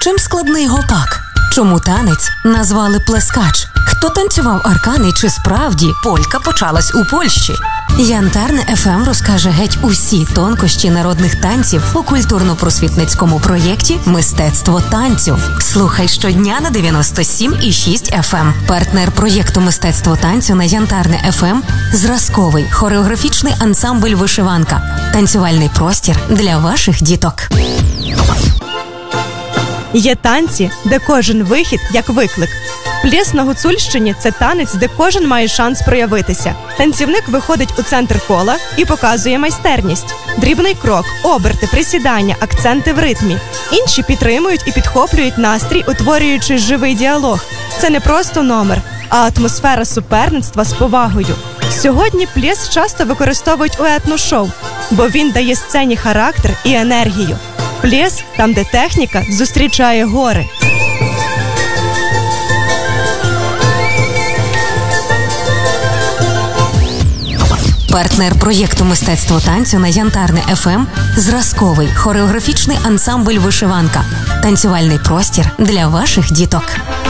Чим складний гопак? Чому танець назвали плескач? Хто танцював аркани, чи справді полька почалась у Польщі? Янтарне ФМ розкаже геть усі тонкощі народних танців у культурно-просвітницькому проєкті «Мистецтво танцю». Слухай щодня на 97,6 FM. Партнер проєкту «Мистецтво танцю» на Янтарне ФМ – зразковий хореографічний ансамбль «Вишиванка». Танцювальний простір для ваших діток. Є танці, де кожен вихід як виклик. Пляс на Гуцульщині – це танець, де кожен має шанс проявитися. Танцівник виходить у центр кола і показує майстерність. Дрібний крок, оберти, присідання, акценти в ритмі. Інші підтримують і підхоплюють настрій, утворюючи живий діалог. Це не просто номер, а атмосфера суперництва з повагою. Сьогодні пляс часто використовують у етношоу, бо він дає сцені характер і енергію. Пляс – там, де техніка зустрічає гори. Партнер проєкту «Мистецтво танцю» на Янтарне ФМ – зразковий хореографічний ансамбль «Вишиванка». Танцювальний простір для ваших діток.